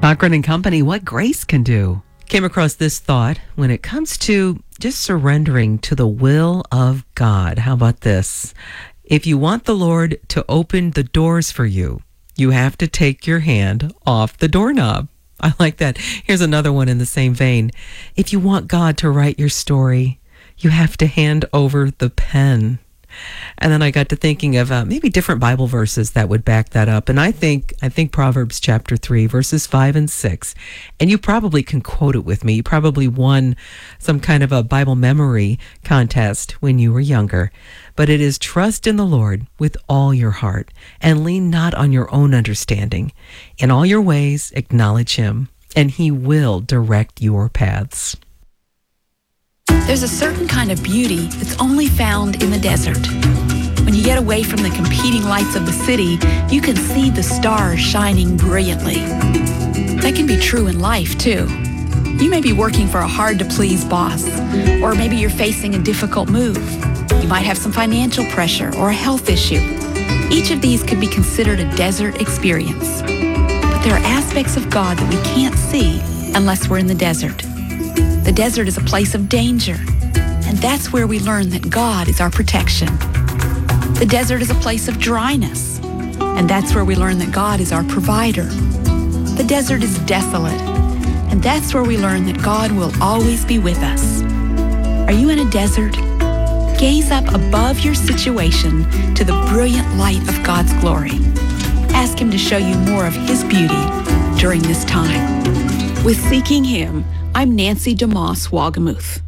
Cochran and Company, what grace can do. Came across this thought when it comes to just surrendering to the will of God. How about this? If you want the Lord to open the doors for you, you have to take your hand off the doorknob. I like that. Here's another one in the same vein. If you want God to write your story, you have to hand over the pen. And then I got to thinking of maybe different Bible verses that would back that up. And I think Proverbs chapter 3, verses 5 and 6. And you probably can quote it with me. You probably won some kind of a Bible memory contest when you were younger. But it is trust in the Lord with all your heart and lean not on your own understanding. In all your ways, acknowledge him, and he will direct your paths. There's a certain kind of beauty that's only found in the desert. When you get away from the competing lights of the city, you can see the stars shining brilliantly. That can be true in life, too. You may be working for a hard-to-please boss, or maybe you're facing a difficult move. You might have some financial pressure or a health issue. Each of these could be considered a desert experience. But there are aspects of God that we can't see unless we're in the desert. The desert is a place of danger, and that's where we learn that God is our protection. The desert is a place of dryness, and that's where we learn that God is our provider. The desert is desolate, and that's where we learn that God will always be with us. Are you in a desert? Gaze up above your situation to the brilliant light of God's glory. Ask him to show you more of his beauty during this time. With Seeking Him, I'm Nancy DeMoss Wagamuth.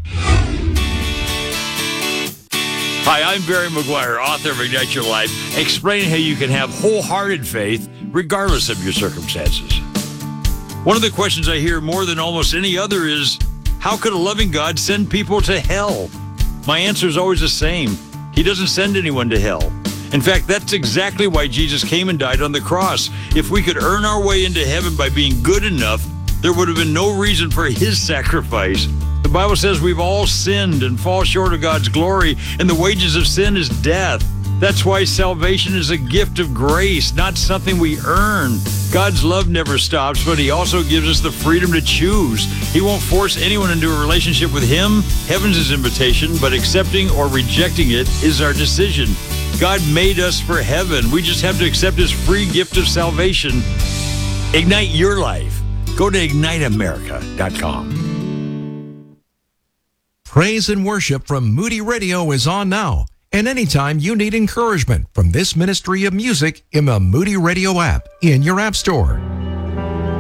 Hi, I'm Barry McGuire, author of Ignite Your Life, explaining how you can have wholehearted faith regardless of your circumstances. One of the questions I hear more than almost any other is, how could a loving God send people to hell? My answer is always the same. He doesn't send anyone to hell. In fact, that's exactly why Jesus came and died on the cross. If we could earn our way into heaven by being good enough, there would have been no reason for his sacrifice. The Bible says we've all sinned and fall short of God's glory, and the wages of sin is death. That's why salvation is a gift of grace, not something we earn. God's love never stops, but he also gives us the freedom to choose. He won't force anyone into a relationship with him. Heaven's his invitation, but accepting or rejecting it is our decision. God made us for heaven. We just have to accept his free gift of salvation. Ignite your life. Go to IgniteAmerica.com. Praise and worship from Moody Radio is on now. And anytime you need encouragement from this ministry of music in the Moody Radio app in your app store.